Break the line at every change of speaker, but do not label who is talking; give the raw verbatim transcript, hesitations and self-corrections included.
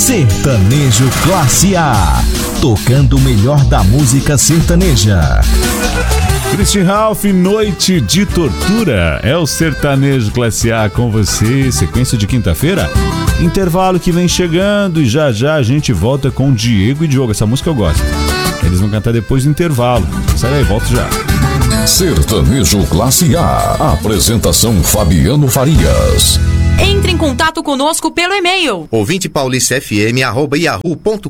Sertanejo Classe A, tocando o melhor da música sertaneja.
Christian Ralph, Noite de Tortura, é o Sertanejo Classe A com você, sequência de quinta-feira, intervalo que vem chegando e já já a gente volta com Diego e Diogo, essa música eu gosto. Eles vão cantar depois do intervalo, sai aí, volto já.
Sertanejo Classe A, apresentação Fabiano Farias.
Entre em contato conosco pelo e-mail
ouvinte paulista f m arroba yahoo ponto